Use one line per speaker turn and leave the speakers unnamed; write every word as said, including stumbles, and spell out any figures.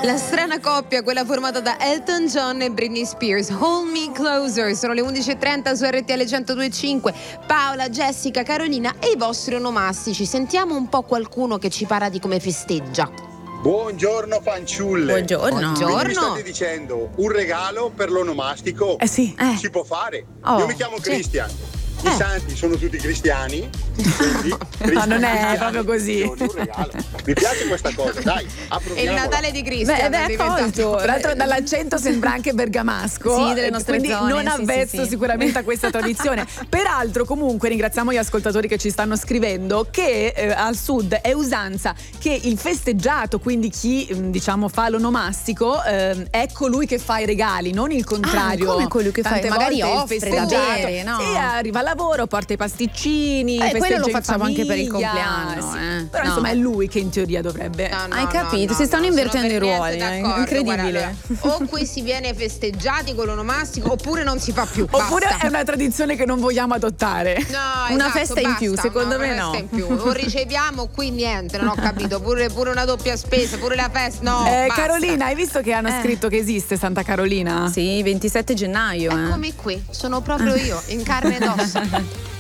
La strana coppia, quella formata da Elton John e Britney Spears, Hold Me Closer. Sono le undici e trenta su R T L centodue e cinque. Paola, Jessica, Carolina e i vostri onomastici. Sentiamo un po' qualcuno che ci parla di come festeggia.
Buongiorno fanciulle.
Buongiorno.
Buongiorno.
Quindi mi state dicendo un regalo per l'onomastico?
Eh sì. Eh.
Si può fare.
Oh,
Io mi chiamo
sì.
Christian. I
Eh.
santi sono tutti cristiani. Quindi,
No, non è
cristiani,
proprio così.
un regalo. Mi piace questa cosa, dai,
È il
approviamola.
Natale di Cristian.
Beh,
è
è
diventato.
colto. Tra l'altro dall'accento sembra anche bergamasco.
Sì, delle nostre
quindi
zone,
non
sì,
avvezzo
sì, sì.
sicuramente a questa tradizione. Peraltro, comunque, ringraziamo gli ascoltatori che ci stanno scrivendo che eh, al sud è usanza che il festeggiato, quindi chi mh, diciamo fa l'onomastico, eh, è colui che fa i regali, non il contrario.
Ah, come colui che fa-
Tante
magari
volte il
offre da
festeggiato,
bere, no?
sì, arriva a lavoro, porta i pasticcini,
Eh,
festeggia
quello lo
in
facciamo anche per il
famiglia,
compleanno,
sì.
eh.
Però
No.
insomma è lui che in teoria dovrebbe.
No, no,
Hai
no,
capito?
no,
Si stanno
no,
invertendo
sono
i
per
ruoli,
niente
eh.
d'accordo.
Incredibile.
Guarda, o qui si viene festeggiati con l'onomastico oppure non si fa più.
Oppure
basta.
è una tradizione che non vogliamo adottare.
No,
Una
esatto,
festa in
basta,
più, secondo
no,
me
una
no.
festa in più. O riceviamo qui niente, non ho capito. Pure, pure una doppia spesa, pure la festa. No,
Eh,
basta.
Carolina, hai visto che hanno
Eh.
scritto che esiste Santa Carolina?
Sì, ventisette gennaio. Eh.
Eccomi qui, sono proprio io, in carne ed ossa.